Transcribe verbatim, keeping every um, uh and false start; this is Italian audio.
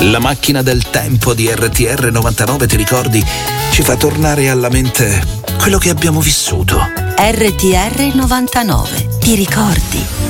La macchina del tempo di R T R novantanove, ti ricordi? Ci fa tornare alla mente quello che abbiamo vissuto. R T R novantanove, ti ricordi?